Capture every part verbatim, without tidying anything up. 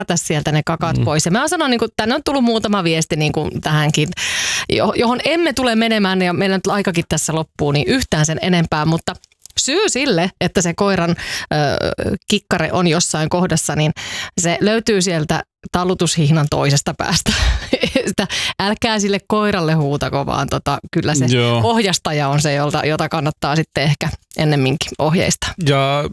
sieltä ne kakat mm. pois. Ja mä sanon, niin kuin, tänne on tullut muutama viesti niin kuin tähänkin, johon emme tule menemään ja meidän aikakin tässä loppuu, niin yhtään sen enempää, mutta syy sille, että se koiran ö, kikkare on jossain kohdassa, niin se löytyy sieltä tallutushihnan toisesta päästä. Sitä, älkää sille koiralle huutako, vaan tota, kyllä se Joo. ohjastaja on se, jolta, jota kannattaa sitten ehkä ennemminkin ohjeista. Ja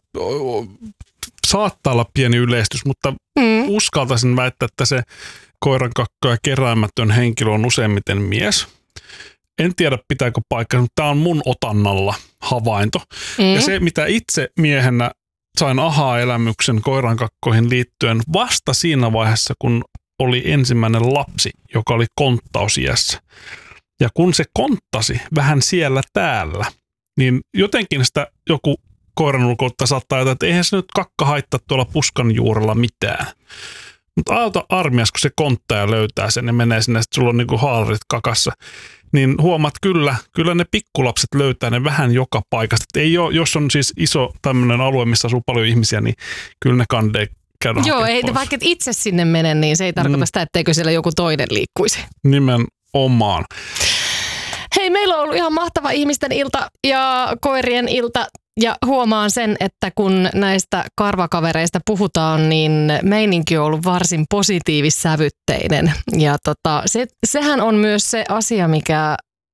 saattaa olla pieni yleistys, mutta mm. uskaltaisin väittää, että se koiran kakkoja keräämätön henkilö on useimmiten mies. En tiedä, pitääkö paikkaa, mutta tämä on mun otannalla havainto. Mm. Ja se, mitä itse miehenä sain ahaa-elämyksen koiran kakkoihin liittyen vasta siinä vaiheessa, kun oli ensimmäinen lapsi, joka oli konttausiässä. Ja kun se konttasi vähän siellä täällä, niin jotenkin sitä joku koiran ulkoutta saattaa ajatella, että eihän se nyt kakka haittaa tuolla puskan juurella mitään. Mutta auta armias, kun se konttaa ja löytää sen ja menee sinne, että sulla on niinku haalarit kakassa, niin huomaat kyllä, kyllä ne pikkulapset löytää ne vähän joka paikasta. Et ei ole, jos on siis iso tämmöinen alue, missä asuu paljon ihmisiä, niin kyllä ne kandee käydä Joo, ei, vaikka et itse sinne mene, niin se ei tarkoita mm. sitä, etteikö siellä joku toinen liikkuisi. Nimenomaan. Hei, meillä on ollut ihan mahtava ihmisten ilta ja koirien ilta. Ja huomaan sen, että kun näistä karvakavereista puhutaan, niin meininki on ollut varsin positiivissävytteinen. Ja tota, se, sehän on myös se asia, mikä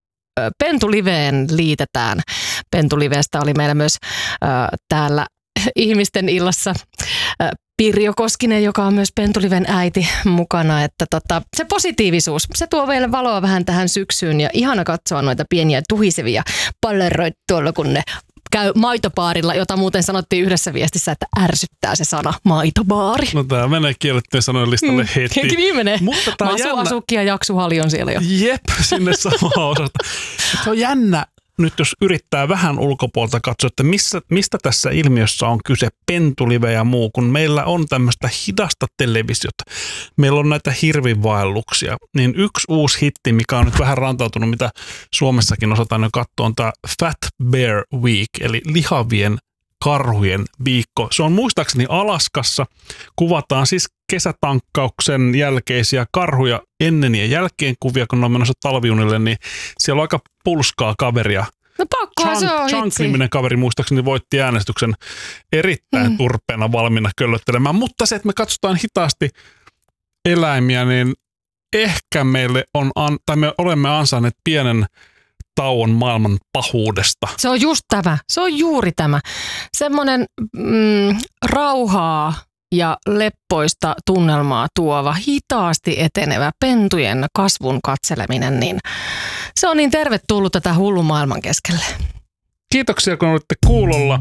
Pentuliveen liitetään. Pentuliveestä oli meillä myös äh, täällä ihmisten illassa äh, Pirjo Koskinen, joka on myös Pentuliven äiti mukana. Että tota, se positiivisuus, se tuo vielä valoa vähän tähän syksyyn ja ihana katsoa noita pieniä tuhisevia palleroita tuolla, kun ne käy maitobaarilla, jota muuten sanottiin yhdessä viestissä, että ärsyttää se sana maitobaari. No tää menee kiellettyjen sanojen listalle mm. heti. Niin menee. Mutta tää on Masu, jännä. Asukki ja Jaksuhali on siellä jo. Jep, sinne samaa osasta. Se on jännä nyt, jos yrittää vähän ulkopuolta katsoa, että missä, mistä tässä ilmiössä on kyse, Pentulive ja muu, kun meillä on tämmöistä hidasta televisiota. Meillä on näitä hirvivaelluksia. Niin yksi uusi hitti, mikä on nyt vähän rantautunut, mitä Suomessakin osataan jo katsoa, on tämä Fat Bear Week, eli lihavien karhujen viikko. Se on muistaakseni Alaskassa. Kuvataan siis kesätankkauksen jälkeisiä karhuja ennen ja jälkeen kuvia, kun ne on menossa talviunille, niin siellä on aika pulskaa kaveria. No pakkohan se on Chunk-niminen kaveri muistaakseni voitti äänestyksen erittäin mm. turpeena valmiina köllöttelemään. Mutta se, että me katsotaan hitaasti eläimiä, niin ehkä meille on, tai me olemme ansainneet pienen tauon maailman pahuudesta. Se on just tämä. Se on juuri tämä. Semmoinen mm, rauhaa ja leppoista tunnelmaa tuova, hitaasti etenevä pentujen kasvun katseleminen, niin se on niin tervetullut tätä hullun maailman keskelle. Kiitoksia, kun olitte kuulolla.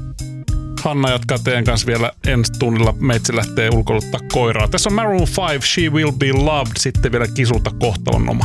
Hanna jatkaa teidän kanssa vielä ensi tunnilla. Meitsi lähtee ulkoiluttaa koiraa. Tässä on Maroon five, She Will Be Loved. Sitten vielä kisulta kohtalon oma.